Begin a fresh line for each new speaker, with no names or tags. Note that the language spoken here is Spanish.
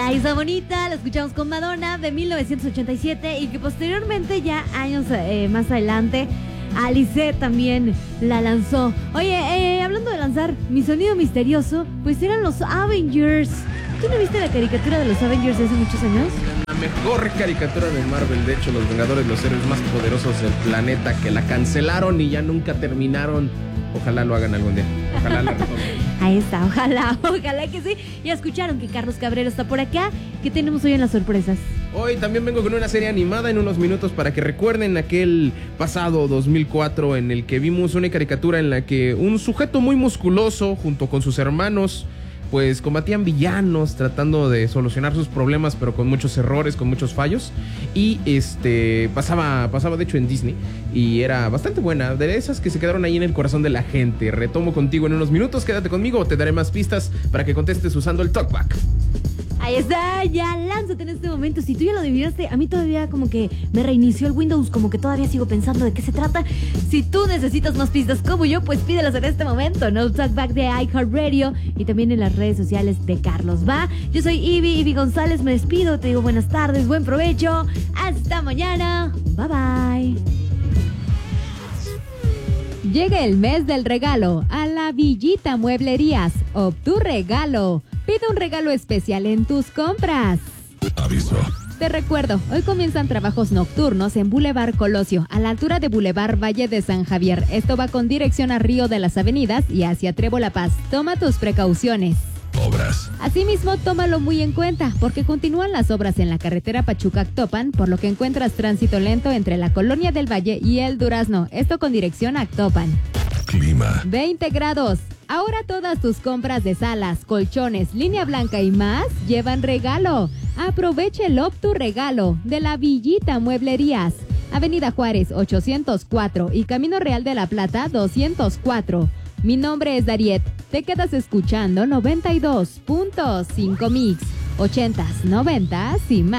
Ahí está bonita, la escuchamos con Madonna de 1987 y que posteriormente, ya años más adelante, Alice también la lanzó. Oye, hablando de lanzar, mi sonido misterioso, pues eran los Avengers. ¿Tú no viste la caricatura de los Avengers de hace muchos años?
La mejor caricatura de Marvel, de hecho, los Vengadores, los héroes más poderosos del planeta, que la cancelaron y ya nunca terminaron. Ojalá lo hagan algún día. Ojalá la retomen.
Ahí está, ojalá que sí. Ya escucharon que Carlos Cabrero está por acá. ¿Qué tenemos hoy en las sorpresas?
Hoy también vengo con una serie animada en unos minutos para que recuerden aquel pasado 2004 en el que vimos una caricatura en la que un sujeto muy musculoso junto con sus hermanos pues combatían villanos tratando de solucionar sus problemas, pero con muchos errores, con muchos fallos. Y pasaba de hecho en Disney y era bastante buena, de esas que se quedaron ahí en el corazón de la gente. Retomo contigo en unos minutos, quédate conmigo, te daré más pistas para que contestes usando el TalkBack.
Ahí está, ya lánzate en este momento. Si tú ya lo adivinaste, a mí todavía como que me reinició el Windows, como que todavía sigo pensando de qué se trata. Si tú necesitas más pistas como yo, pues pídelas en este momento, ¿no? Talkback de iHeartRadio y también en las redes sociales de Carlos, ¿va? Yo soy Ivy González, me despido, te digo buenas tardes, buen provecho, hasta mañana, bye bye.
Llega el mes del regalo a la Villita Mueblerías. Tu regalo. Pide un regalo especial en tus compras.
Aviso.
Te recuerdo, hoy comienzan trabajos nocturnos en Boulevard Colosio, a la altura de Boulevard Valle de San Javier. Esto va con dirección a Río de las Avenidas y hacia Trevo La Paz. Toma tus precauciones.
Obras.
Asimismo, tómalo muy en cuenta, porque continúan las obras en la carretera Pachuca-Actopan, por lo que encuentras tránsito lento entre la Colonia del Valle y el Durazno. Esto con dirección a Actopan.
Clima.
20 grados. Ahora todas tus compras de salas, colchones, línea blanca y más llevan regalo. Aproveche el tu regalo de la Villita Mueblerías. Avenida Juárez 804 y Camino Real de la Plata 204. Mi nombre es Dariet. Te quedas escuchando 92.5 Mix, 80s, 90s y más.